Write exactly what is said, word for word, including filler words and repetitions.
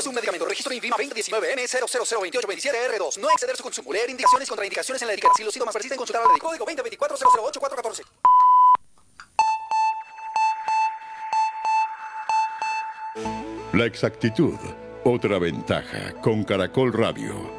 un medicamento. Registro INVIMA veinte diecinueve N cero cero cero veintiocho veintisiete R dos. No exceder su consumo. Leer indicaciones y contraindicaciones en la etiqueta. Si los síntomas persisten, consultar al médico. Código veinte veinticuatro cero cero ocho cuatro catorce. La exactitud, otra ventaja con Caracol Radio.